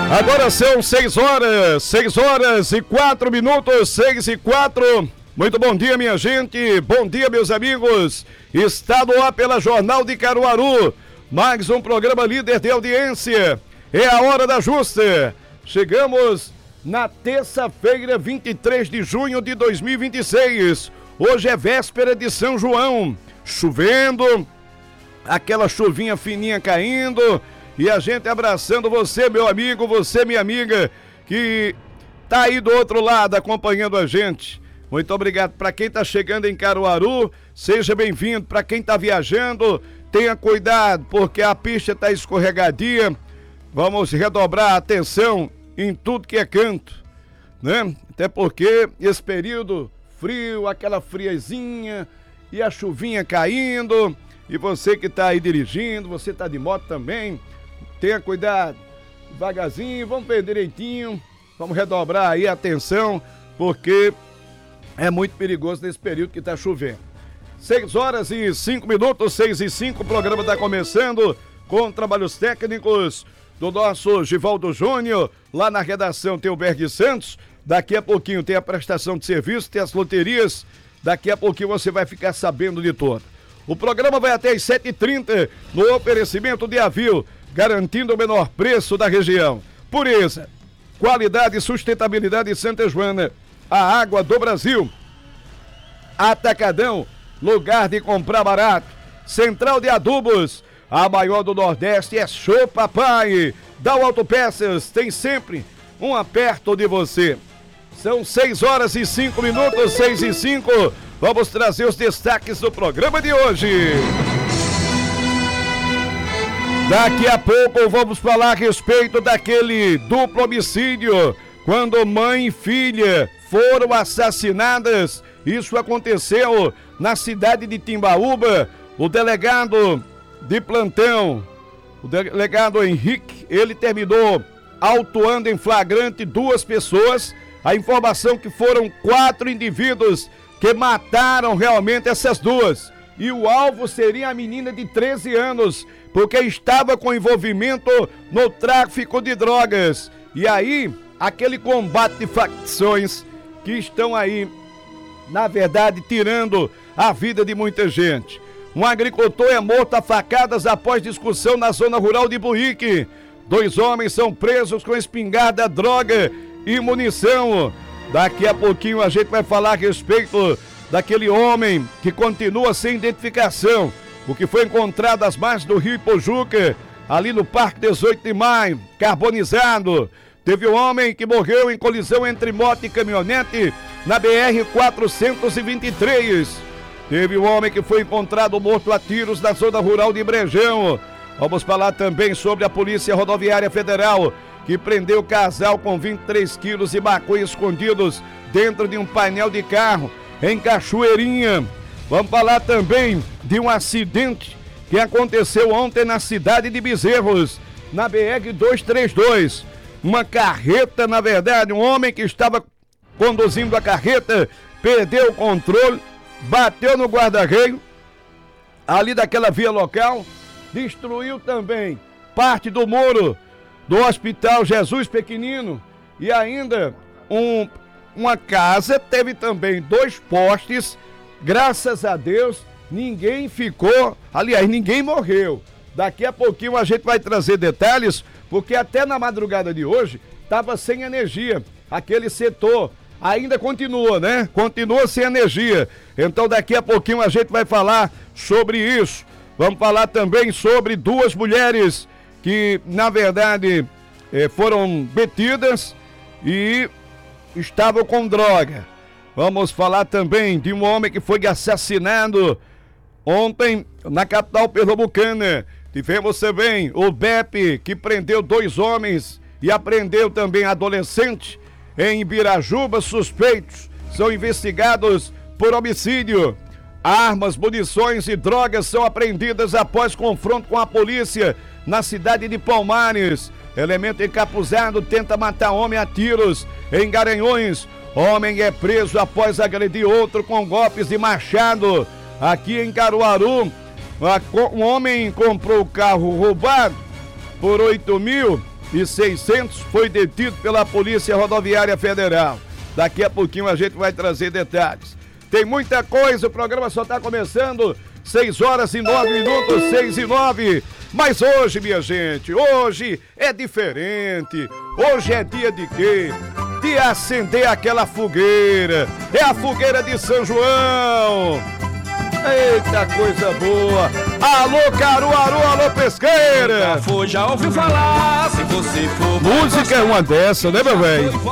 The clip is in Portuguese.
Agora são 6 horas e 4 minutos, 6 e 4. Muito bom dia, minha gente, bom dia, meus amigos. Está no ar pela Jornal de Caruaru, mais um programa líder de audiência. É a hora da justa. Chegamos na terça-feira, 23 de junho de 2026. Hoje é véspera de São João, chovendo, aquela chuvinha fininha caindo, e a gente abraçando você, meu amigo, você, minha amiga, que tá aí do outro lado acompanhando a gente. Muito obrigado para quem tá chegando em Caruaru, seja bem-vindo. Para quem tá viajando, tenha cuidado, porque a pista tá escorregadia. Vamos redobrar a atenção em tudo que é canto, né? Até porque esse período frio, aquela friezinha e a chuvinha caindo, e você que tá aí dirigindo, você tá de moto também, tenha cuidado, devagarzinho, vamos ver direitinho, vamos redobrar aí a atenção, porque é muito perigoso nesse período que tá chovendo. 6 horas e 5 minutos, 6 e 5, o programa está começando com trabalhos técnicos do nosso Givaldo Júnior. Lá na redação tem o Berg Santos. Daqui a pouquinho tem a prestação de serviço, tem as loterias. Daqui a pouquinho você vai ficar sabendo de tudo. O programa vai até as 7h30 no oferecimento de Avil, garantindo o menor preço da região. Pureza, qualidade e sustentabilidade de Santa Joana, a água do Brasil. Atacadão, lugar de comprar barato. Central de Adubos, a maior do Nordeste é Show Papai. Dal Autopeças tem sempre um perto de você. São 6 horas e 5 minutos, 6 e 5. Vamos trazer os destaques do programa de hoje. Daqui a pouco vamos falar a respeito daquele duplo homicídio, quando mãe e filha foram assassinadas. Isso aconteceu na cidade de Timbaúba. O delegado de plantão, o delegado Henrique, ele terminou autuando em flagrante 2 pessoas. A informação que foram 4 indivíduos que mataram realmente essas 2. E o alvo seria a menina de 13 anos, porque estava com envolvimento no tráfico de drogas. E aí, aquele combate de facções que estão aí, na verdade, tirando a vida de muita gente. Um agricultor é morto a facadas após discussão na zona rural de Buíque. 2 homens são presos com espingarda, droga e munição. Daqui a pouquinho a gente vai falar a respeito daquele homem que continua sem identificação, o que foi encontrado às margens do rio Ipojuca, ali no Parque 18 de Maio, carbonizado. Teve um homem que morreu em colisão entre moto e caminhonete na BR-423. Teve um homem que foi encontrado morto a tiros na zona rural de Brejão. Vamos falar também sobre a Polícia Rodoviária Federal, que prendeu o casal com 23 quilos de maconha escondidos dentro de um painel de carro em Cachoeirinha. Vamos falar também de um acidente que aconteceu ontem na cidade de Bezerros, na BR-232. Uma carreta, na verdade, um homem que estava conduzindo a carreta perdeu o controle, bateu no guarda-reio ali daquela via local, destruiu também parte do muro do Hospital Jesus Pequenino, e ainda uma casa teve também 2 postes. Graças a Deus ninguém ficou, aliás, ninguém morreu. Daqui a pouquinho a gente vai trazer detalhes, porque até na madrugada de hoje estava sem energia aquele setor. Ainda continua, né? Continua sem energia. Então daqui a pouquinho a gente vai falar sobre isso. Vamos falar também sobre 2 mulheres que, na verdade, foram detidas e estavam com droga. Vamos falar também de um homem que foi assassinado ontem na capital pernambucana. Tivemos também o BEP, que prendeu 2 homens e apreendeu também adolescente em Ibirajuba. Suspeitos são investigados por homicídio. Armas, munições e drogas são apreendidas após confronto com a polícia na cidade de Palmares. Elemento encapuzado tenta matar homem a tiros em Garanhuns. Homem é preso após agredir outro com golpes de machado. Aqui em Caruaru, um homem comprou o carro roubado por 8 mil e 600 foi detido pela Polícia Rodoviária Federal. Daqui a pouquinho a gente vai trazer detalhes. Tem muita coisa, o programa só está começando, 6h09, 6h09. Mas hoje, minha gente, hoje é diferente. Hoje é dia de quê? De acender aquela fogueira. É a fogueira de São João. Eita, coisa boa! Alô, Caruaru, alô, pesqueira! Já ouviu falar, se você for... Música é uma dessa, né, meu velho?